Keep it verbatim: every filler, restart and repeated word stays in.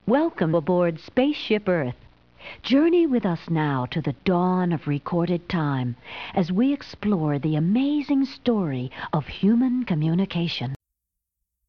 Welcome aboard Spaceship Earth. Journey with us now to the dawn of recorded time as we explore the amazing story of human communication.